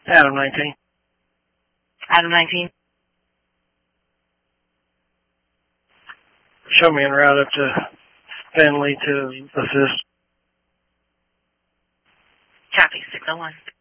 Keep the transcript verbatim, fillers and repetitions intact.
Adam nineteen. Adam nineteen. Show me en route up to Finley to assist. Copy, six oh one.